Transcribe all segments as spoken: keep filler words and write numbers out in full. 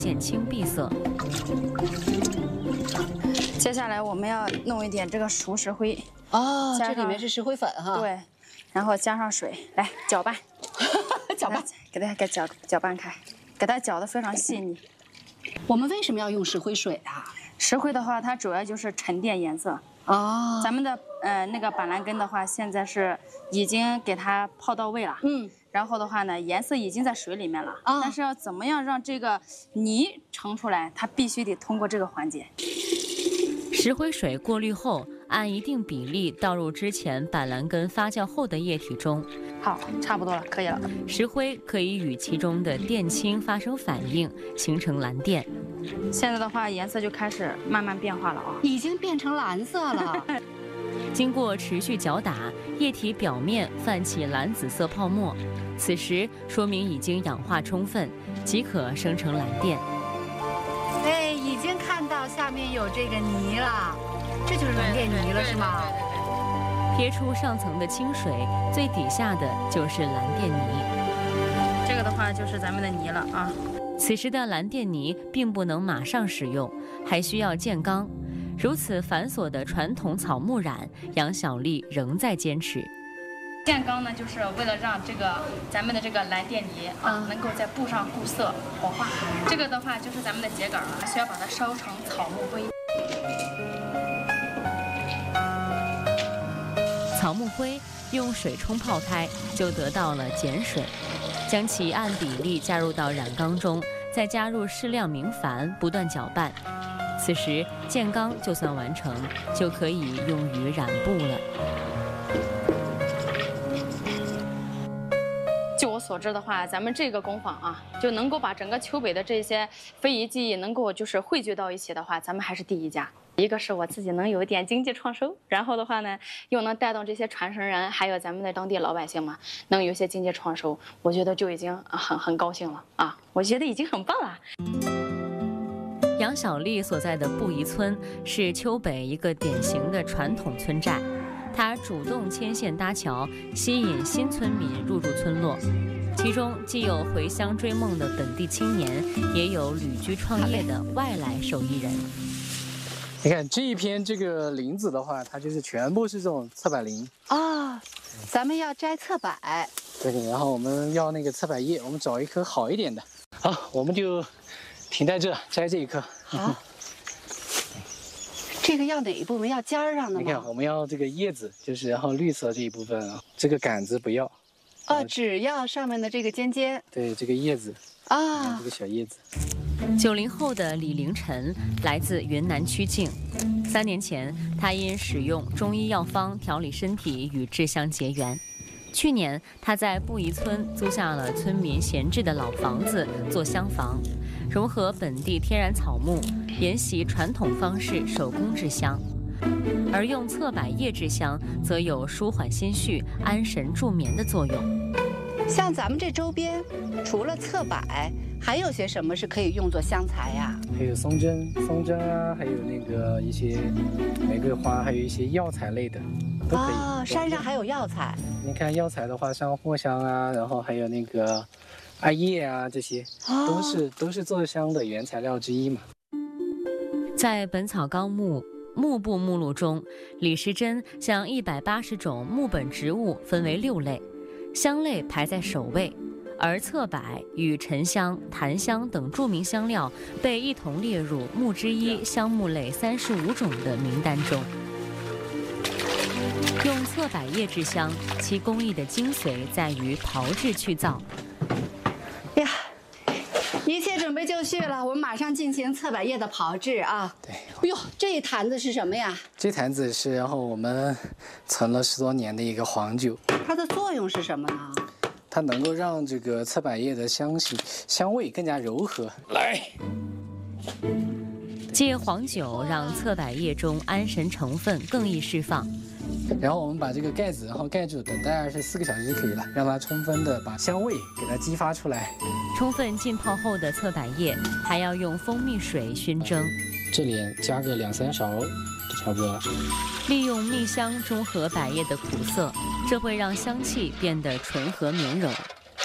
减轻闭塞。 接下来我们要弄一点这个熟石灰。 哦，这里面是石灰粉哈。 对，然后加上水，来搅拌， 搅拌， 给它给搅搅拌开，给它搅得非常细腻。 我们为什么要用石灰水啊？ 石灰的话，它主要就是沉淀颜色。 哦， 咱们的呃那个板蓝根的话，现在是已经给它泡到位了。 嗯。 然后的话呢，颜色已经在水里面了。 啊。 但是要怎么样让这个泥盛出来，它必须得通过这个环节。 石灰水过滤后，按一定比例倒入之前板蓝根发酵后的液体中。 好，差不多了，可以了。 石灰可以与其中的电氢发生反应，形成蓝靛。 现在的话，颜色就开始慢慢变化了啊， 已经变成蓝色了。 经过持续搅打，液体表面泛起蓝紫色泡沫，此时说明已经氧化充分，即可生成蓝靛。 哎，已经看到下面有这个泥了，这就是蓝靛泥了，是吗？ 对对对。 撇出上层的清水，最底下的就是蓝靛泥。 这个的话就是咱们的泥了啊。 此时的蓝靛泥并不能马上使用，还需要建缸。如此繁琐的传统草木染，杨小丽仍在坚持。 建缸呢，就是为了让这个咱们的这个蓝靛泥啊，能够在布上固色活化。这个的话就是咱们的秸秆了，需要把它烧成草木灰。 草木灰用水冲泡开，就得到了碱水。将其按比例加入到染缸中，再加入适量明矾，不断搅拌。此时建缸就算完成，就可以用于染布了。 据我所知的话，咱们这个工坊啊，就能够把整个丘北的这些非遗技艺能够就是汇聚到一起的话，咱们还是第一家。一个是我自己能有一点经济创收，然后的话呢，又能带动这些传承人，还有咱们的当地老百姓嘛，能有一些经济创收，我觉得就已经很很高兴了啊！我觉得已经很棒了。 杨小丽所在的布宜村是丘北一个典型的传统村寨，她主动牵线搭桥，吸引新村民入住村落。其中既有回乡追梦的本地青年，也有旅居创业的外来手艺人。 你看这一片这个林子的话，它就是全部是这种侧柏林啊、哦。咱们要摘侧柏， 对，然后我们要那个侧柏叶，我们找一棵好一点的。好，我们就停在这摘这一棵。 好，嗯、这个要哪一部分？要尖儿上的吗？ 你看，我们要这个叶子，就是然后绿色这一部分啊，这个杆子不要。 哦，只要上面的这个尖尖。 对，这个叶子啊，这个小叶子。 九零后的李凌晨来自云南曲靖，三年前他因使用中医药方调理身体与制香结缘。去年他在布宜村租下了村民闲置的老房子做香房，融合本地天然草木，沿袭传统方式手工制香。而用侧柏叶制香，则有舒缓心绪、安神助眠的作用。 像咱们这周边，除了侧柏，还有些什么是可以用作香材呀？ 还有松针、松针啊，还有那个一些玫瑰花，还有一些药材类的，都可以。 哦，山上还有药材。 你看药材的话，像藿香啊，然后还有那个艾叶啊，这些、哦、都是都是做香的原材料之一嘛。 在《本草纲目》木部目录中，李时珍将一百八十种木本植物分为六类，香类排在首位，而侧柏与沉香、檀香等著名香料被一同列入木之一香木类三十五种的名单中。用侧柏叶制香，其工艺的精髓在于炮制去燥。 呀，一切准备就绪了，我们马上进行侧柏叶的炮制啊！ 对。 哎呦，这一坛子是什么呀？ 这坛子是然后我们存了十多年的一个黄酒。 它的作用是什么呢？ 它能够让这个侧柏叶的香气、香味更加柔和。来， 借黄酒让侧柏叶中安神成分更易释放。 然后我们把这个盖子然后盖住，等待二十四个小时就可以了，让它充分的把香味给它激发出来。 充分浸泡后的侧柏叶还要用蜂蜜水熏蒸， 这里加个两三勺就差不多了。 利用蜜香中和柏叶的苦涩，这会让香气变得醇和绵柔。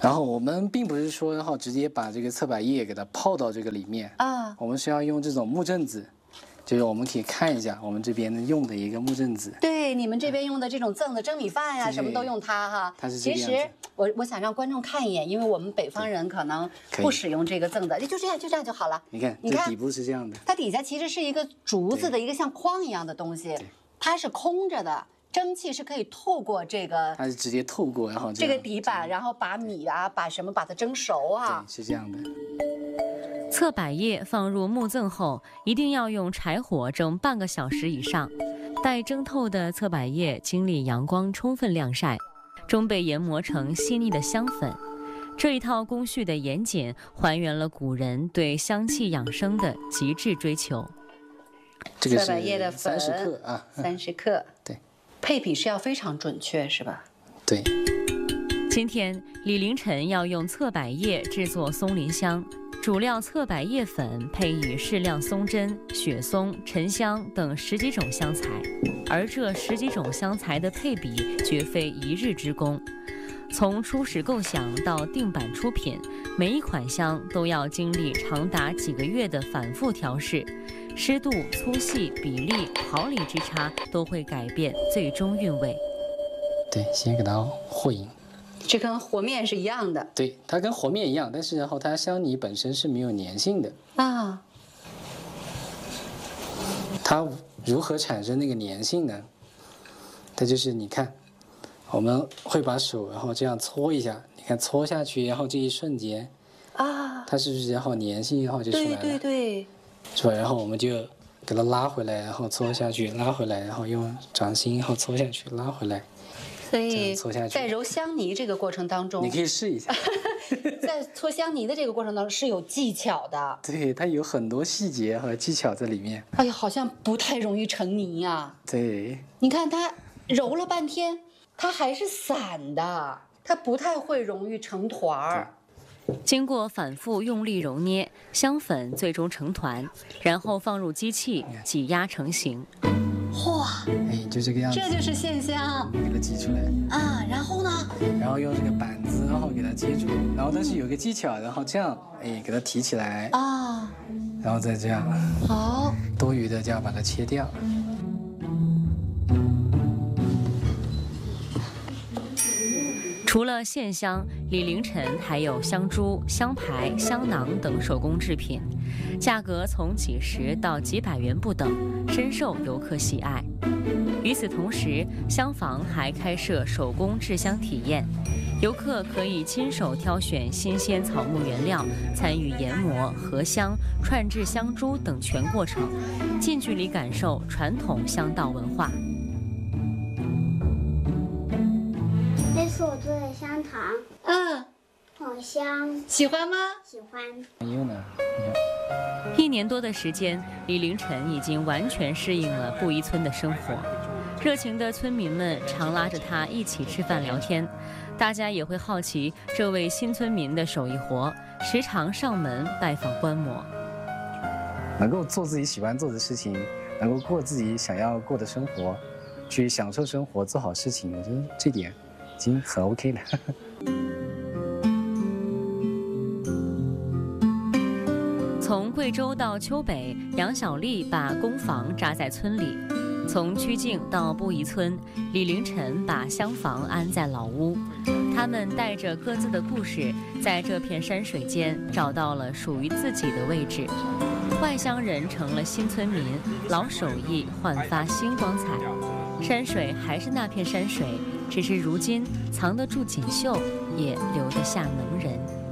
然后我们并不是说，然后直接把这个侧柏叶给它泡到这个里面啊， 我们是要用这种木镇子，就是我们可以看一下我们这边用的一个木镇子。 对，你们这边用的这种赠的蒸米饭呀、什么都用它哈。 它是这个样子。 其实我我想让观众看一眼，因为我们北方人可能不使用这个赠的，就这样就这样就好了。 你看， 你看这底部是这样的， 它底下其实是一个竹子的一个像筐一样的东西，它是空着的。蒸汽是可以透过这个， 它是直接透过，然后这个底板，然后把米啊，把什么把它蒸熟啊。 对，是这样的。 侧柏叶放入木赠后，一定要用柴火蒸半个小时以上。待蒸透的侧柏叶经历阳光充分晾晒，终被研磨成细腻的香粉。这一套工序的严谨，还原了古人对香气养生的极致追求。 这个是侧柏叶的粉， 三十克啊， 三十克。 对。 配比是要非常准确，是吧？ 对。 今天李凌晨要用侧柏叶制作松林香，主料侧柏叶粉配以适量松针、雪松、沉香等十几种香材，而这十几种香材的配比绝非一日之功。从初始构想到定版出品，每一款香都要经历长达几个月的反复调试，湿度、粗细、比例、毫厘之差都会改变最终韵味。 对，先给它和匀。 这跟和面是一样的。 对，它跟和面一样，但是然后它香泥本身是没有粘性的啊。 它如何产生那个粘性呢？它就是你看。我们会把手然后这样搓一下，你看搓下去，然后这一瞬间， 啊， 它是不是然后粘性然后就出来了？ 对对对， 是吧？然后我们就给它拉回来，然后搓下去，拉回来，然后用掌心然后搓下去，拉回来。 所以搓下去在揉香泥这个过程当中， 你可以试一下。 在搓香泥的这个过程当中是有技巧的。 对，它有很多细节和技巧在里面。 哎呀，好像不太容易成泥呀、啊。 对。 你看它揉了半天。它还是散的，它不太会容易成团儿。 经过反复用力揉捏，香粉最终成团，然后放入机器挤压成型。 哇， 哎，就这个样子。 这就是线香， 给它挤出来啊。然后呢？ 然后用这个板子，然后给它接住，然后但是有个技巧，然后这样，哎，给它提起来啊， 然后再这样， 好， 多余的这样把它切掉。 除了线香，李凌晨还有香珠、香牌、香囊等手工制品，价格从几十到几百元不等，深受游客喜爱。与此同时，香坊还开设手工制香体验，游客可以亲手挑选新鲜草木原料，参与研磨、合香、串制香珠等全过程，近距离感受传统香道文化。 这是我做的香糖， 嗯， 好香， 喜欢吗？ 喜欢。 有呢， 一年多的时间，李凌晨已经完全适应了布宜村的生活。热情的村民们常拉着他一起吃饭聊天，大家也会好奇这位新村民的手艺活，时常上门拜访观摩。 能够做自己喜欢做的事情，能够过自己想要过的生活，去享受生活，做好事情，我觉得这点已经很 OK 了。 从贵州到丘北，杨小丽把工坊扎在村里；从曲靖到布宜村，李凌晨把香坊安在老屋。他们带着各自的故事，在这片山水间找到了属于自己的位置。外乡人成了新村民，老手艺焕发新光彩。山水还是那片山水，只是如今藏得住锦绣，也留得下能人。